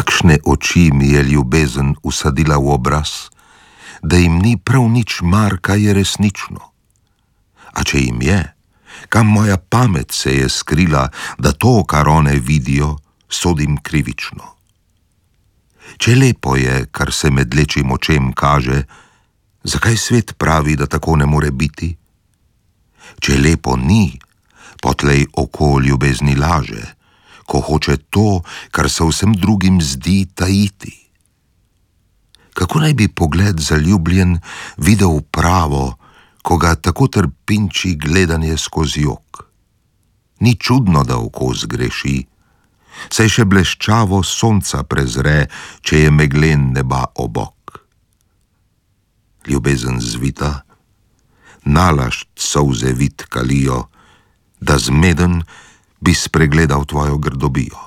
Takšne oči mi je ljubezen usadila v obraz, da jim ni prav nič mar, kaj je resnično. A če jim je, kam moja pamet se je skrila, da to, kar one vidijo, sodim krivično. Če lepo je, kar se medlečim očem kaže, zakaj svet pravi, da tako ne more biti? Če lepo ni, potlej oko ljubezni laže, ko hoče to, kar se vsem drugim zdi, tajiti. Kako naj bi pogled zaljubljen videl pravo, ko ga tako trpinči gledanje skozi jok? Ni čudno, da oko zgreši, saj še bleščavo sonca prezre, če je meglen neba obok. Ljubezen zvita, nalašč solze vid kalijo, da zmeden bi spregledal tvojo grdobijo.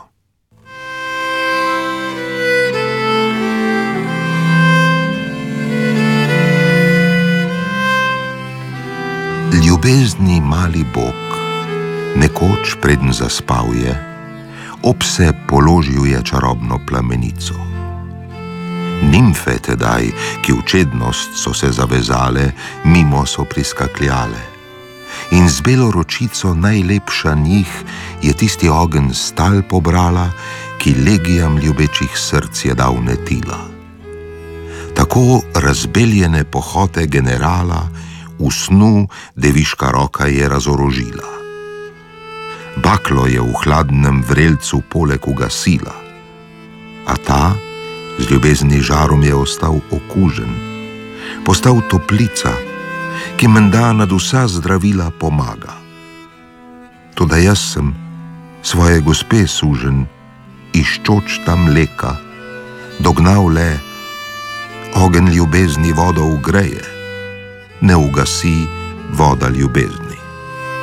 Ljubezni mali bog, nekoč preden zaspal je, obse položil je čarobno plamenico. Nimfe tedaj, ki v čednost so se zavezale, mimo so priskakljale. In z belo ročico najlepša njih je tisti ogenj stal pobrala, ki legijam ljubečih src je dal netila. Tako razbeljene pohote generala v snu deviška roka je razorožila. Baklo je v hladnem vrelcu poleg ugasila, a ta z ljubezni žarom je ostal okužen, postal toplica, ki menda nad vsa zdravila pomaga. Toda jaz sem svoje gospe sužen, iščoč tam mleka, dognal le, ogenj ljubezni vodo ugreje, ne ugasi voda ljubezni.